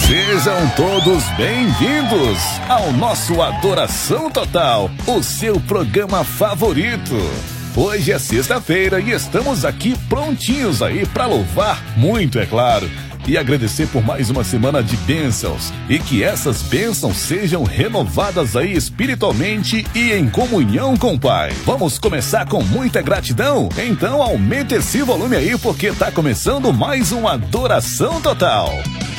Sejam todos bem-vindos ao nosso Adoração Total, o seu programa favorito. Hoje é sexta-feira e estamos aqui prontinhos aí para louvar muito, é claro, e agradecer por mais uma semana de bênçãos e que essas bênçãos sejam renovadas aí espiritualmente e em comunhão com o Pai. Vamos começar com muita gratidão? Então aumente esse volume aí porque tá começando mais um Adoração Total.